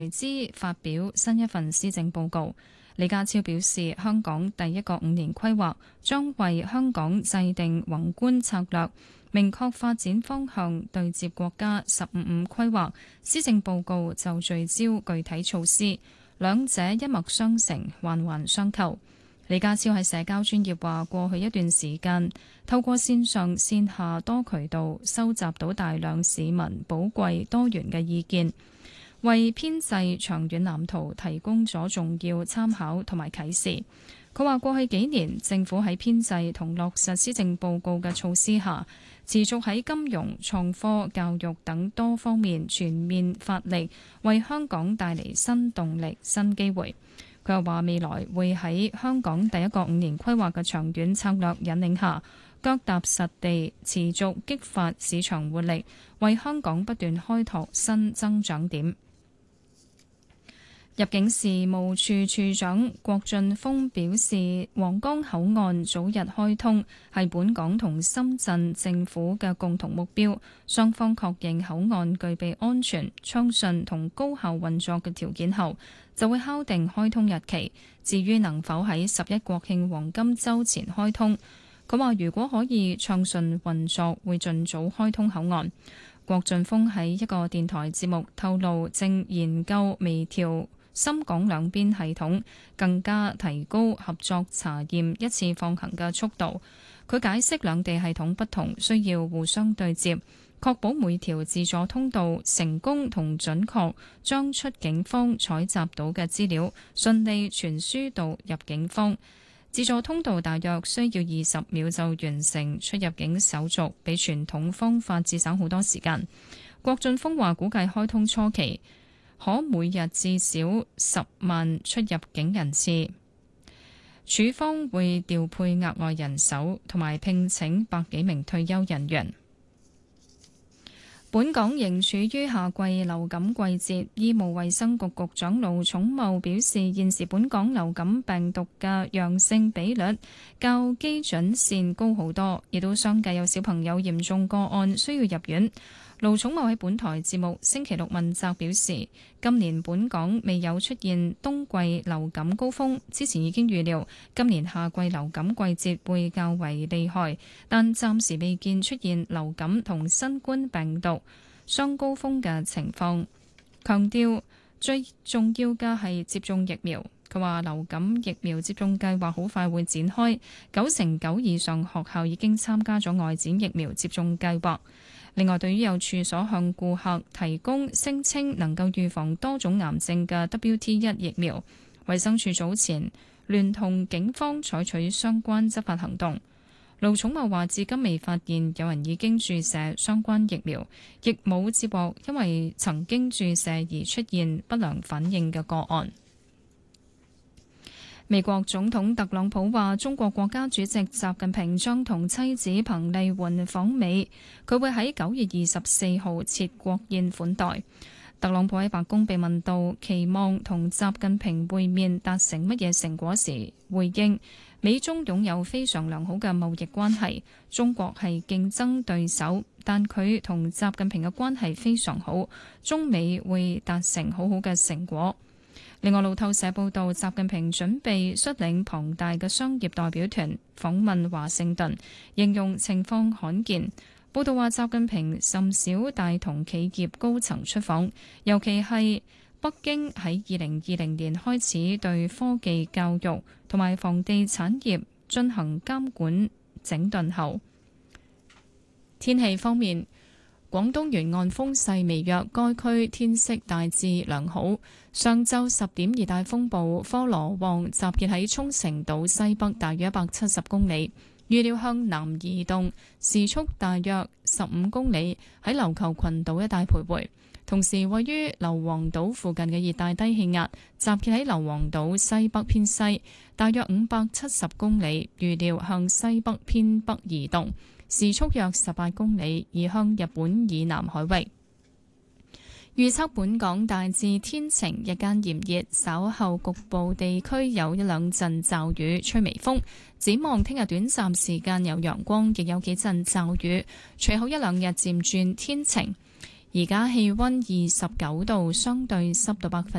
隨之發表新一份施政報告。李家超表示，香港第一個5年規劃將為香港制定宏觀策略，明確發展方向，對接國家15規劃。施政報告就聚焦具體措施，兩者一脈相承，環環相扣。李家超喺社交專頁話，過去一段時間透過線上線下多渠道收集到大量市民寶貴多元嘅意見，為編製長遠藍圖提供咗重要參考同埋啟示。佢話過去幾年政府喺編製同落實施政報告嘅措施下，持續喺金融、創科、教育等多方面全面發力，為香港帶嚟新動力、新機會。佢又話未來會喺香港第一個5年規劃嘅長遠策略引領下，腳踏實地，持續激發市場活力，為香港不斷開拓新增長點。入境事務處處長郭俊峰表示，皇崗口岸早日開通係本港同深圳政府嘅共同目標，雙方確認口岸具備安全、暢順同高效運作嘅條件後，就會敲定開通日期。至於能否喺11國慶黃金週前開通，佢話如果可以暢順運作，會盡早開通口岸。郭俊峰喺一個電台節目透露，正研究微調深港兩邊系統，更加提高合作查驗一次放行嘅速度。佢解釋兩地系統不同，需要互相對接，確保每條自助通道成功同準確將出境方採集到嘅資料順利傳輸到入境方。自助通道大約需要20秒就完成出入境手續，比傳統方法節省好多時間。郭俊峰話估計開通初期可每日至少10萬出入境人次，處方會調配額外人手，同埋聘請100幾名退休人員。本港仍處於夏季流感季節，醫務衛生局局長盧寵茂表示，現時本港流感病毒嘅陽性比率較基準線高好多，亦都相繼有小朋友嚴重個案需要入院。盧寵茂喺本台節目星期六問責表示，今年本港未有出現冬季流感高峰，之前已經預料今年夏季流感季節會較為厲害，但暫時未見出現流感同新冠病毒雙高峰嘅情況。強調最重要嘅係接種疫苗。佢話流感疫苗接種計劃好快會展開，99%以上學校已經參加咗外展疫苗接種計劃。另外，對於有處所向顧客提供聲稱能夠預防多種癌症嘅 WT1 疫苗，衛生署早前聯同警方採取相關執法行動。盧寵茂話：至今未發現有人已經注射相關疫苗，亦冇接獲因為曾經注射而出現不良反應嘅個案。美國總統特朗普話，中國國家主席習近平將同妻子彭麗媛訪美，佢會喺9月24號設國宴款待。特朗普喺白宮被問到期望同習近平會面達成乜嘢成果時，回應美中擁有非常良好嘅貿易關係，中國係競爭對手，但佢同習近平嘅關係非常好，中美會達成好好嘅成果。另外，路透社報道，習近平準備率領龐大嘅商業代表團訪問華盛頓，形容情況罕見。報道話，習近平甚少帶同企業高層出訪，尤其係北京喺2020年開始對科技、教育同埋房地產業進行監管整頓後。天氣方面，廣東沿岸風勢微弱，該區天色大致良好。上晝10點，熱帶風暴科羅旺集結喺沖繩島西北大約170公里，預料向南移動，時速大約15公里，喺琉球群島一帶徘徊。同時，位於硫磺島附近嘅熱帶低氣壓集結喺硫磺島西北偏西大約570公里，預料向西北偏北移動，時速約18公里，移向日本以南海域。預測本港大致天晴，日間炎熱，稍後局部地區有一兩陣驟雨，吹微風。展望聽日短暫時間有陽光，亦有幾陣驟雨，隨後一兩日漸轉天晴。 而家氣溫29度，相對濕度